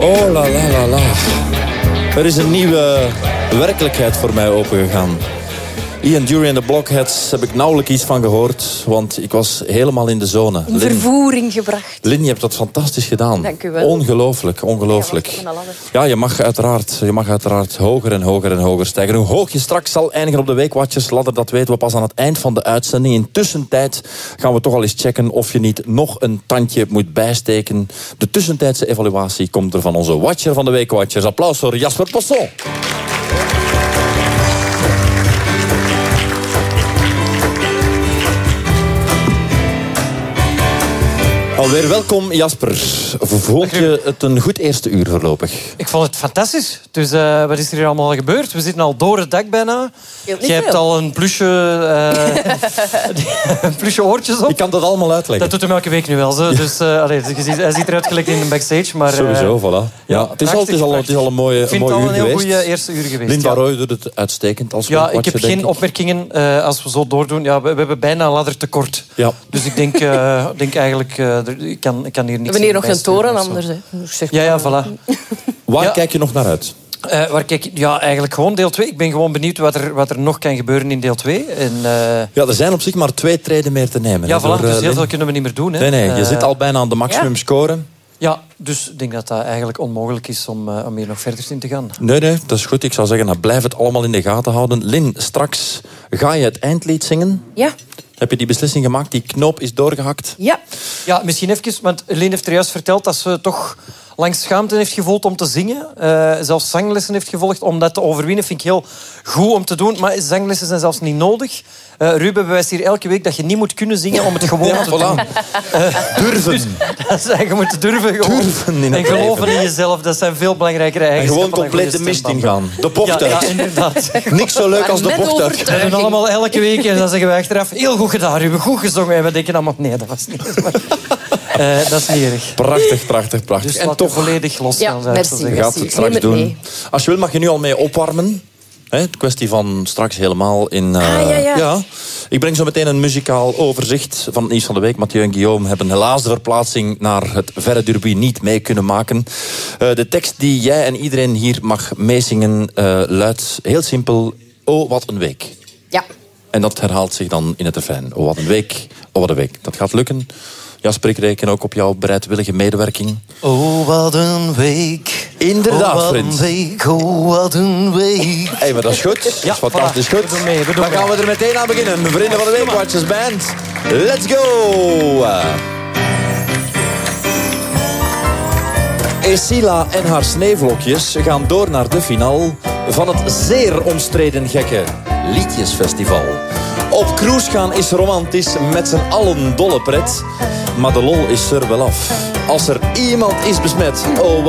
Oh la la la la. Er is een nieuwe werkelijkheid voor mij opengegaan. Ian Dury en de Blockheads heb ik nauwelijks iets van gehoord, want ik was helemaal in de zone. In vervoering gebracht. Lin, je hebt dat fantastisch gedaan. Dank u wel. Ongelooflijk, ongelooflijk. Ja, je mag uiteraard hoger en hoger en hoger stijgen. Hoe hoog je straks zal eindigen op de Weekwatchersladder, dat weten we pas aan het eind van de uitzending. In tussentijd gaan we toch al eens checken of je niet nog een tandje moet bijsteken. De tussentijdse evaluatie komt er van onze Watcher van de Weekwatchers. Applaus voor Jasper Posson. Alweer welkom, Jasper. Vond je het een goed eerste uur voorlopig? Ik vond het fantastisch. Dus wat is er hier allemaal gebeurd? We zitten al door het dak bijna. Je hebt al een plusje oortjes op. Ik kan dat allemaal uitleggen. Dat doet hem elke week nu wel zo. Ja. Dus hij ziet eruit gelijk in de backstage. Maar, sowieso, voilà. Ja, het is al een mooi uur geweest. Ik vind het al een heel goede eerste uur geweest. Lin Barroy doet het uitstekend. Als ja, ik heb geen opmerkingen als we zo doordoen. Ja, we hebben bijna een ladder tekort. Ja. Dus ik denk eigenlijk... Ik kan hier niks. We hebben hier nog een toren anders. Ja, voilà. Waar kijk je nog naar uit? Waar kijk je? Ja, eigenlijk gewoon deel 2. Ik ben gewoon benieuwd wat er nog kan gebeuren in deel 2. Ja, er zijn op zich maar 2 treden meer te nemen. Ja, voilà, dus heel veel kunnen we niet meer doen. Hè. Nee, je zit al bijna aan de maximum score. Ja, dus ik denk dat dat eigenlijk onmogelijk is om hier nog verder in te gaan. Nee, dat is goed. Ik zou zeggen, blijf het allemaal in de gaten houden. Lin, straks ga je het eindlied zingen. Ja. Heb je die beslissing gemaakt? Die knoop is doorgehakt? Ja, misschien even, want Lin heeft er juist verteld dat ze toch langs schaamte heeft gevoeld om te zingen. Zelfs zanglessen heeft gevolgd. Om dat te overwinnen vind ik heel goed om te doen. Maar zanglessen zijn zelfs niet nodig. Ruben bewijst hier elke week dat je niet moet kunnen zingen om het gewoon te doen. Durven. Dus, je moet durven. En geloven in jezelf. Dat zijn veel belangrijkere eigenschappen. En gewoon compleet de mist ingaan. De bocht uit. Ja, inderdaad. Niks zo leuk als de bocht uit. We doen allemaal elke week. En dan zeggen we achteraf, heel goed gedaan, Ruben. Goed gezongen. En we denken allemaal, nee, dat was niet. Dat is niet erg. Prachtig. Dus en toch volledig los gaan. Je gaat het straks doen. Als je wil mag je nu al mee opwarmen. De kwestie van straks helemaal in... Ja. Ik breng zo meteen een muzikaal overzicht van het nieuws van de week. Mathieu en Guillaume hebben helaas de verplaatsing naar het verre derby niet mee kunnen maken. De tekst die jij en iedereen hier mag meezingen luidt heel simpel. Oh, wat een week. Ja. En dat herhaalt zich dan in het refrein. Oh, wat een week. Oh, wat een week. Dat gaat lukken. Jasper, ik reken ook op jouw bereidwillige medewerking. Oh, wat een week. Inderdaad, vriend. Oh, wat een week. Hey, maar dat is goed. Ja, dat is fantastisch goed. Dan gaan we er meteen aan beginnen. Vrienden van de Weekwatchers Band. Let's go! Esila en haar sneeuwvlokjes gaan door naar de finale van het zeer omstreden gekke Liedjesfestival. Op cruise gaan is romantisch, met z'n allen dolle pret. Maar de lol is er wel af. Als er iemand is besmet, oh